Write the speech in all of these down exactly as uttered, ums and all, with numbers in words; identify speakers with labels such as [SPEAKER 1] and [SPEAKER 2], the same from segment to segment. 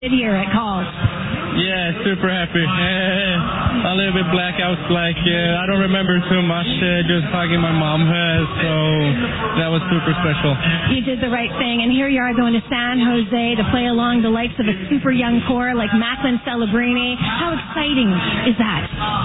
[SPEAKER 1] Here at Calls.
[SPEAKER 2] Yeah, super happy. Uh, a little bit blackouts, like uh, I don't remember too much. Uh, just hugging my mom, uh, so that was super special.
[SPEAKER 1] You did the right thing, and here you are going to San Jose to play along the likes of a super young core like Macklin Celebrini. How exciting is that?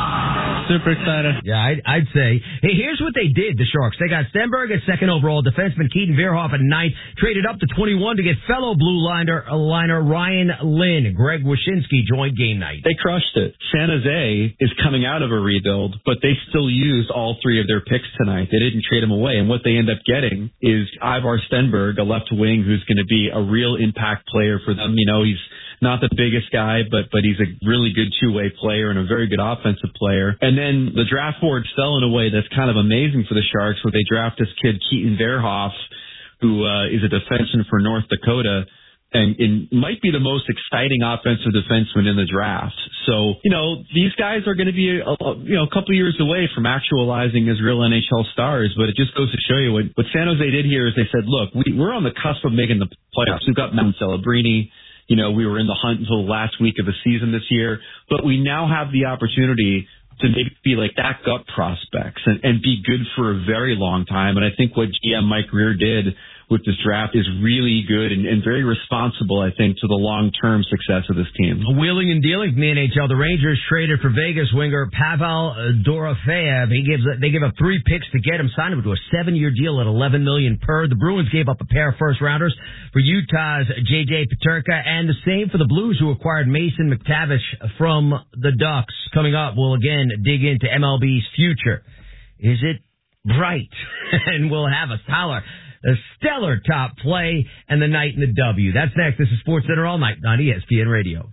[SPEAKER 2] Super excited.
[SPEAKER 3] Yeah, I'd, I'd say. Hey, here's what they did, the Sharks. They got Stenberg at second overall, defenseman Keaton Verhoff at ninth, traded up to twenty-one to get fellow blue liner, liner Ryan Lynn. Greg Wyshynski joined game night.
[SPEAKER 4] They crushed it. San Jose is coming out of a rebuild, but they still used all three of their picks tonight. They didn't trade them away, and what they end up getting is Ivar Stenberg, a left wing who's going to be a real impact player for them. You know, he's not the biggest guy, but but he's a really good two-way player and a very good offensive player. And then the draft board fell in a way that's kind of amazing for the Sharks, where they draft this kid Keaton Verhoff, who uh, is a defenseman for North Dakota, and, and might be the most exciting offensive defenseman in the draft. So, you know, these guys are going to be, a, a, you know, a couple years away from actualizing as real N H L stars, but it just goes to show you what, what San Jose did here is they said, look, we, we're on the cusp of making the playoffs. We've got Macklin Celebrini. You know, we were in the hunt until the last week of the season this year, but we now have the opportunity to maybe be like that gut prospects and, and be good for a very long time. And I think what G M Mike Rear did with this draft is really good and, and very responsible, I think, to the long-term success of this team.
[SPEAKER 3] Wheeling and dealing from the N H L. The Rangers traded for Vegas winger Pavel Dorofeyev. He gives they gave up three picks to get him, signed him to a seven-year deal at eleven million dollars per. The Bruins gave up a pair of first-rounders for Utah's J J Peterka, and the same for the Blues, who acquired Mason McTavish from the Ducks. Coming up, we'll again dig into M L B's future. Is it right? And we'll have a holler. A stellar top play and the night in the W. That's next. This is Sports Center All Night on E S P N Radio.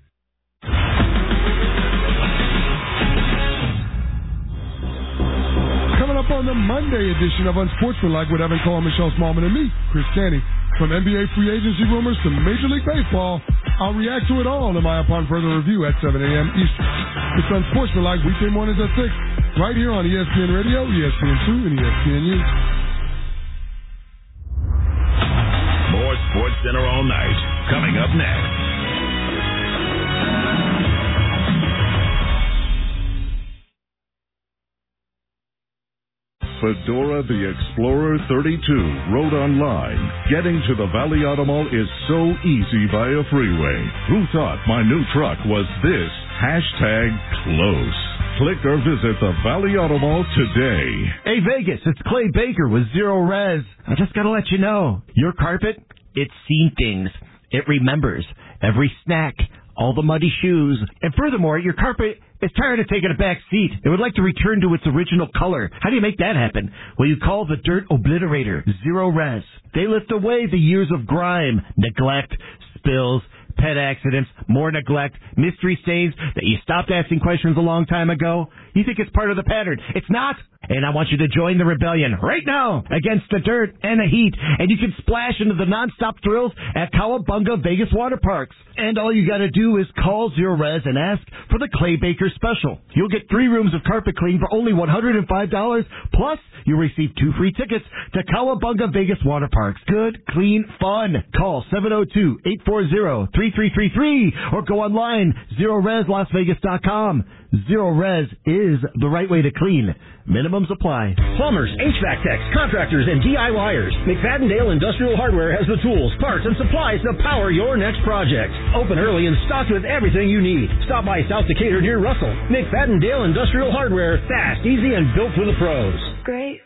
[SPEAKER 5] Coming up on the Monday edition of Unsportsmanlike with Evan Cole, Michelle Smallman, and me, Chris Canny. From N B A free agency rumors to Major League Baseball, I'll react to it all in my upon further review at seven a.m. Eastern. It's Unsportsmanlike weekday mornings at six, right here on E S P N Radio, E S P N two, and E S P N U.
[SPEAKER 6] More Sports Center All Night, coming up next. Fedora the Explorer thirty-two rode online. Getting to the Valley Auto Mall is so easy via freeway. Who thought my new truck was this hashtag close? Click or visit the Valley Auto Mall today.
[SPEAKER 7] Hey, Vegas, it's Clay Baker with Zero Res. I just got to let you know, your carpet, it's seen things. It remembers every snack, all the muddy shoes, and furthermore, your carpet is tired of taking a back seat. It would like to return to its original color. How do you make that happen? Well, you call the Dirt Obliterator, Zero Res. They lift away the years of grime, neglect, spills, pet accidents, more neglect, mystery stains that you stopped asking questions a long time ago. You think it's part of the pattern. It's not. And I want you to join the rebellion right now against the dirt and the heat. And you can splash into the nonstop thrills at Cowabunga Vegas Water Parks. And all you got to do is call Zero Res and ask for the Clay Baker special. You'll get three rooms of carpet clean for only one hundred five dollars. Plus, you'll receive two free tickets to Cowabunga Vegas Water Parks. Good, clean, fun. Call seven oh two, eight four zero, three three three three or go online, zero res las vegas dot com. Zero Res is the right way to clean. Minimums apply.
[SPEAKER 8] Plumbers, H V A C techs, contractors, and D I Y ers. McFadden-Dale Industrial Hardware has the tools, parts, and supplies to power your next project. Open early and stocked with everything you need. Stop by South Decatur near Russell. McFadden-Dale Industrial Hardware. Fast, easy, and built for the pros.
[SPEAKER 9] Great.